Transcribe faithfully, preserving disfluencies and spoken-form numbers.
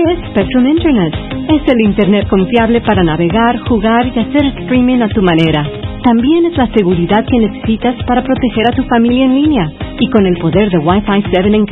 es Spectrum Internet? Es el Internet confiable para navegar, jugar y hacer streaming a tu manera. También es la seguridad que necesitas para proteger a tu familia en línea. Y con el poder de Wi-Fi siete en